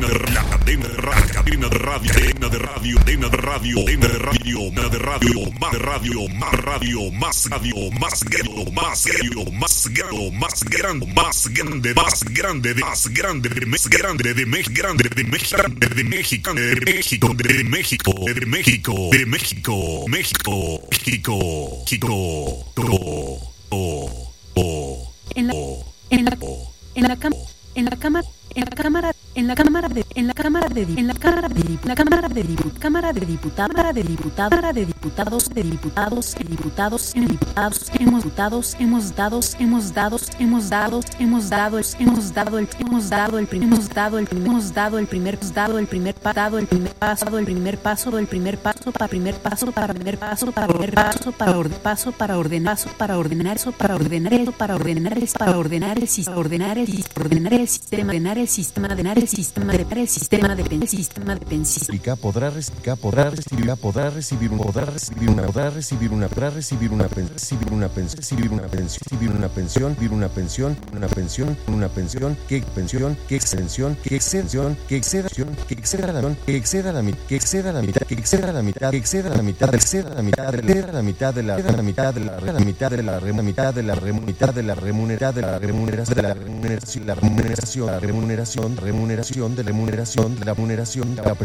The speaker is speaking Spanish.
En la Cámara de Diputados, hemos dado el primer paso para ordenar el sistema de pensiones. Podrá recibir una pensión que exceda la mitad de la remuneración de la